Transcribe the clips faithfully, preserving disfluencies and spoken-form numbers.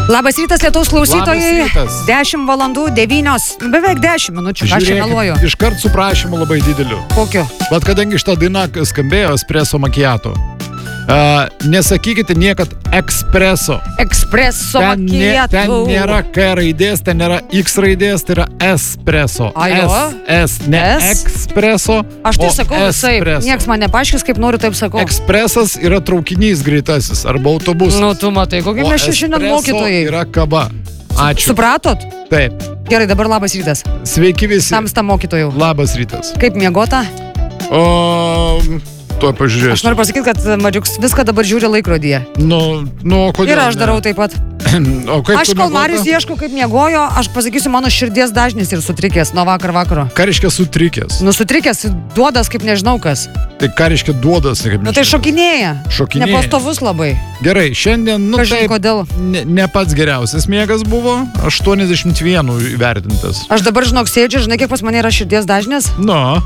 Labas rytas, Lietuvos klausytojai. Labas rytas. dešimt valandų devynios, beveik dešimt minučių. Aš čia meluoju. Iškart su prašymu labai dideliu. Kokiu? Bet kadangi šitą dainą skambėjo espresso macchiato, uh, nesakykite niekad espresso. Espresso Ten, ne, macchiato. ten nėra K raidės, ten nėra X raidės, tai yra espresso. A, jo? S, S, ne S? espresso, Aš tai o sakau visai. espresso. Niekas man nepaaiškis, kaip noriu, taip sakau. Ekspresas yra traukinys greitasis arba autobusas. Nu, tu matai, kokie O mes čia šiandien espresso mokytojai. yra kava. Ačiū. Supratot? Taip. Gerai, dabar labas rytas. Sveiki visi. Tamsta mokytojų. Labas rytas. Kaip miegota? O... Tuo pažiūrėsiu. Aš noriu pasakyti, kad Madžiuks viską dabar žiūri laikrodyje. Nu, nu, kodėl? Ir aš ne? darau taip pat. O kaip Aš tu kol miegota? Marius ieško, kaip miegojo, aš pasakysiu, mano širdies dažnis ir sutrikęs nuo vakar vakaro. Ką reiškia sutrikęs? Nu, sutrikęs, duodas kaip nežinau kas. Tai ką reiškia duodas? Kaip Nu, tai nežinau. šokinėja. Šokinėja. Nepastovus labai. Gerai, šiandien, nu Kažin taip, kodėl. ne, ne pats geriausias miegas buvo, aštuoniasdešimt vienas įvertintas. Aš dabar, žinok, sėdžiu, žinai, kiek pas mane yra širdies dažnis? Nu.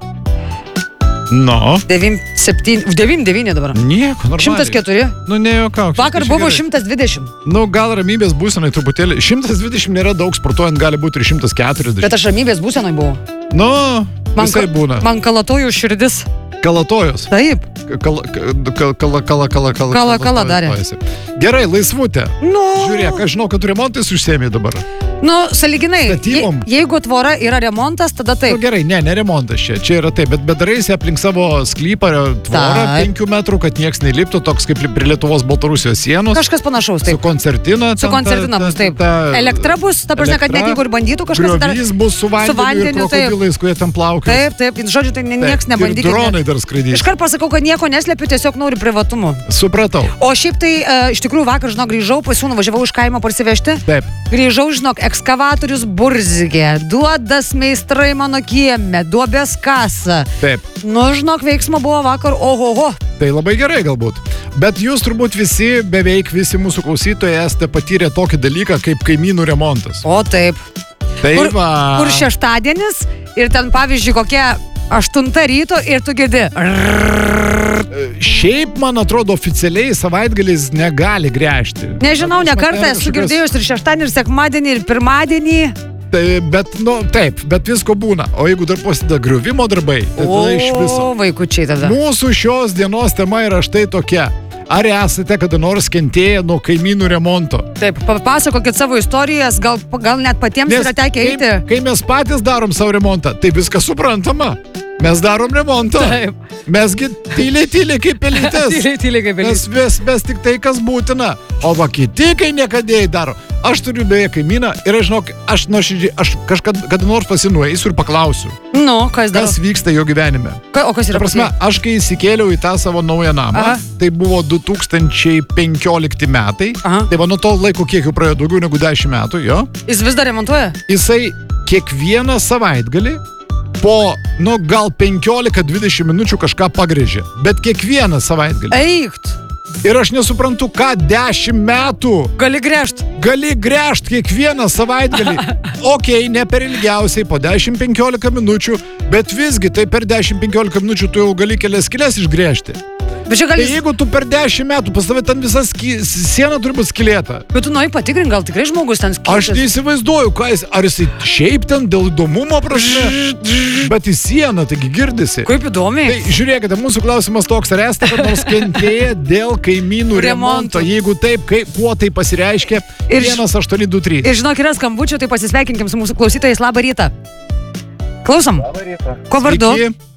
Nu. devyni septyni, devyni devyni dabar. Nieko, normaliai. šimtas keturi. Nu, nejuokauk. Vakar čia buvo gerai. šimtas dvidešimt. Nu, gal ramybės būsenai truputėlį. šimtas dvidešimt nėra daug, sportuojant gali būti ir šimtas keturiasdešimt. Bet aš ramybės būsenoj buvau. Nu, Man visai ka- būna. Man kalatojų širdis. Kalatojos. Taip. Kala, kala, kala, kala, kala, kala, Kala, kala darė. Gerai, laisvutė. Nu, Žiūrėk, aš žinau, kad tu remontais užsiemi dabar. nu saliginai. Statybom. Je, jeigu tvora yra remontas, tada Nu, taip. gerai, ne, ne remontas čia. Čia yra taip, bet bedaraisi aplink savo sklypą tvorą Taip. penkių metrų, kad nieks neįliptų, toks kaip prie Lietuvos Baltarusijos sienos. Kažkas panašaus, Su taip. koncertina. Su ten koncertina ta- bus, ta- taip. ta- Elektra bus, ta prasme, kad net elektra, jeigu ir bandytų kažkas dar... griovys bus su vandeniu, vandeniu, ir taip. krokodilais, kurie ten plaukia. Taip, taip, žodžiu, tai ne- nieks nebandykit. Ir dronai dar skraidys. Iškart pasakau, kad nieko neslepiu, tiesiog noriu privatumo. Supratau. O šiaip tai uh, iš tikrųjų vakar, žinok, grįžau, pas jų nuvažiavau iš kaimo parsivežti. Taip. Grįžau, žinok, ekskavatorius burzgė, duodas meistrai mano kieme, duobės kasa. Taip. Nu, žinok, veiksmo buvo vakar, ohoho. Tai labai gerai galbūt. Bet jūs turbūt visi, beveik visi mūsų klausytojai esate patyrę tokį dalyką kaip kaimynų remontas. O taip. Tai Kur, va. kur šeštadienis ir ten, pavyzdžiui, kokia aštunta ryto ir tu girdi. Šiaip, man atrodo, oficialiai savaitgalis negali gręžti. Nežinau, ne Ta prasme, kartą ten esu kažkokios- girdėjus ir šeštadienį, ir sekmadienį, ir pirmadienį. Tai, bet, nu, taip, bet visko būna. O jeigu dar prasideda griuvimo darbai, tai tada iš viso. O, vaikučiai tada. Mūsų šios dienos tema yra štai tokia. Ar esate kada nors kentėję nuo kaimynų remonto? Taip, papasakokit savo istorijas, gal, gal net patiems yra tekę kai, eiti. kai mes patys darom savo remontą, tai viskas suprantama. Mes darom remontą. Taip. Mesgi tyliai, tyliai kaip pelytės. Tyliai, tyliai kaip Mes vis, mes tik tai, kas būtina. O va kiti, kai niekadėjai daro. Aš turiu beje kaimyną ir aš žinok, aš nuoširdžiai, aš kažkada kada nors pasinueisiu ir paklausiu, Nu, kas dar? kas vyksta jo gyvenime. Ka, o kas yra Ta prasme, aš kai įsikėliau į tą savo naują namą, Aha. tai buvo du tūkstančiai penkiolikti metai. Aha. Tai va nuo to laiko, kiek jau praėjo daugiau negu dešimt metų, jo. Jis vis dar remontuoja? Jisai kiekvieną savaitgalį po, nu, gal penkiolika dvidešimt minučių kažką pagrėžė. Bet kiekvieną savaitgalį. Eikt. Ir aš nesuprantu, ką dešimt metų Gali gręžt. gali gręžt kiekvieną savaitgalį. Ok, ne per ilgiausiai, po dešimt penkiolika minučių, bet visgi tai per dešimt penkiolika minučių tu jau gali kelias skylės išgręžti. Bet čia gal Tai jis... jeigu tu per dešimt metų, pas tave ten visa ski, siena turi būti skylėta. Bet tu nuoj patikrink, gal tikrai žmogus ten Aš skirtas. neįsivaizduoju, ką jis, ar jisai šiaip ten dėl įdomumo prasme, bet į sieną, taigi girdisi. Kaip įdomiai. Tai žiūrėkite, mūsų klausimas toks, ar esate kad nors kentėję dėl kaimynų remonto? Remonto. Jeigu taip, kaip, kuo tai pasireiškia? Ir- vienas aštuoni du trys. Ir žinok, yra skambučių, tai pasisveikinkim su mūsų klausytojais. Labą rytą. Klausom. Labą rytą. Ko vardu?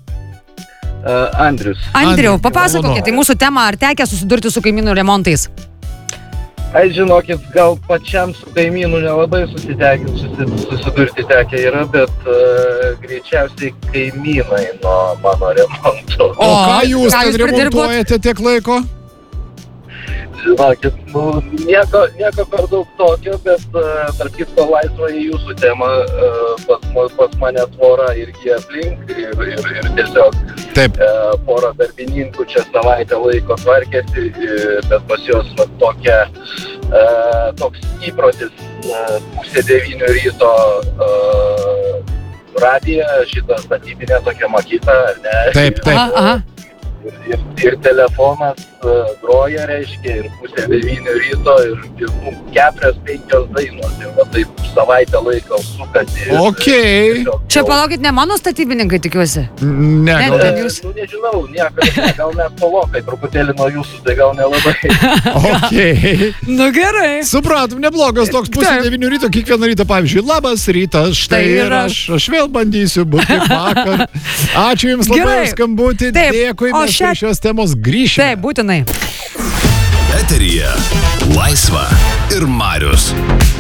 Uh, Andrius. Andriau, Andriau, papasakokit, tai mūsų tema, ar tekę susidurti su kaimynų remontais? Ai, žinokit, gal pačiam su kaimynu nelabai susitekę, susi, susidurti tekę yra, bet uh, greičiausiai kaimynai nuo mano remonto. O ką jūs ką ten jūs pridirbot? remontuojate tiek laiko? Žinokit, nu, nieko, nieko per daug tokio, bet uh, tarp kitko laisva į jūsų temą. Uh, pas, mu- pas mane tvora irgi aplink ir, ir, ir tiesiog Taip. uh, pora darbininkų čia savaitę laiko tvarkėsi, uh, bet pas juos va, tokia, uh, toks įprotis uh, pusė devynių ryto uh, radiją, šitą statybinę tokią makytą, ar ne? Taip, taip. Aha, aha. Ir, ir, ir telefonas. uh, groja, reiškia, ir pusė devynių ryto, ir, ir nu, keturios, penkios dainos, ir va taip savaitę laiko sukasi. Ir, Okei. ir, tiesiog, Čia palaukit, ne mano statybininkai, tikiuosi. Ne, Ne, gal... ten jūs. Nu, nežinau, nieko, gal mes tolokai, truputėlį nuo jūsų, tai gal nelabai. Okei. Nu gerai. Supratom, neblogas toks pusė Taip. devynių ryto, kiekvieną rytą, pavyzdžiui, labas rytas, štai Tai ir ir aš, aš vėl bandysiu būti kaip vakar. Ačiū Jums labai Gerai. už skambutį, Taip, dėkui, o mes šią- prie šios temos grįšime. Taip, būtinai. Eteryje Laisva ir Marius.